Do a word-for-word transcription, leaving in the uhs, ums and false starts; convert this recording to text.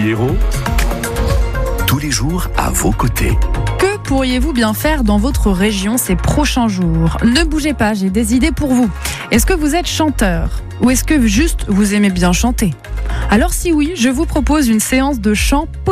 Hérault, tous les jours à vos côtés. Que pourriez-vous bien faire dans votre région ces prochains jours ? Ne bougez pas, j'ai des idées pour vous. Est-ce que vous êtes chanteur ? Ou est-ce que juste vous aimez bien chanter ? Alors si oui, je vous propose une séance de chant